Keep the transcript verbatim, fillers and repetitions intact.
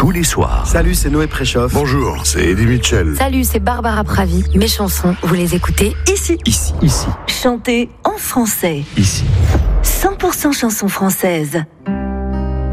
tous les soirs. Salut, c'est Noé Préchoff. Bonjour, c'est Eddie Mitchell. Salut, c'est Barbara Pravi. Mes chansons, vous les écoutez ici. Ici. Ici. Chantez en français. Ici. cent pour cent chansons françaises.